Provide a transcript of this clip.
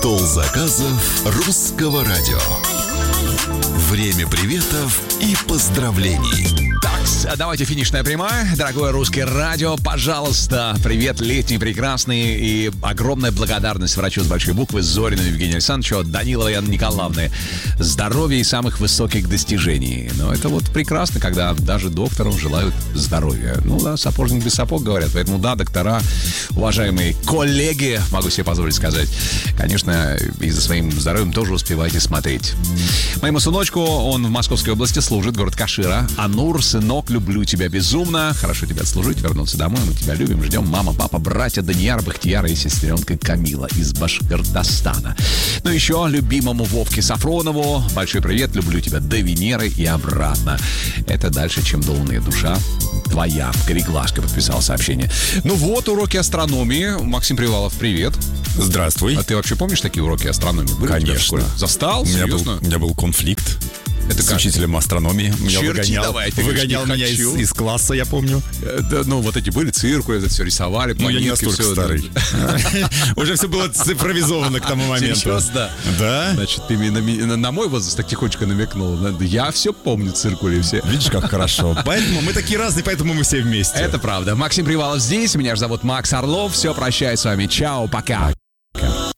Стол заказов Русского радио. Время приветов и поздравлений. Так, давайте финишная прямая. Дорогое Русское радио, пожалуйста, привет летний, прекрасный. И огромная благодарность врачу с большой буквы Зорину Евгению Александровичу, Даниловой Анны Николаевны. Здоровья и самых высоких достижений. Но это вот прекрасно, когда даже докторам желают здоровья. Ну да, сапожник без сапог, говорят. Поэтому да, доктора, уважаемые коллеги, могу себе позволить сказать, конечно, и за своим здоровьем тоже успевайте смотреть. Моему сыночку, он в Московской области служит, город Кашира. Анур, сынок, люблю тебя безумно. Хорошо тебя отслужить, вернуться домой. Мы тебя любим, ждем. Мама, папа, братья Данияр, Бахтияра и сестренка Камила из Башкортостана. Ну еще любимому Вовке Сафронову большой привет, люблю тебя до Венеры и обратно. Это дальше, чем до Луны. Душа твоя. Кореглашка подписал сообщение. Ну вот, уроки астрономии. Максим Привалов, привет. Здравствуй. А ты вообще помнишь такие уроки астрономии? Были у тебя в школе? Конечно. Застал? Серьезно? У меня был конфликт. Это с как? учителем астрономии. Меня выгонял меня из класса, я помню. Ну, вот эти были циркули, это все рисовали, Ну, я не планетки, настолько все. старый. Уже все было цифровизовано к тому моменту. Серьезно? Да. Значит, ты на мой возраст так тихонечко намекнул. Я все помню, циркули все. Видишь, как хорошо. Поэтому мы такие разные, поэтому мы все вместе. Это правда. Максим Привалов здесь. Меня же зовут Макс Орлов. Все, прощаюсь с вами. Чао, пока.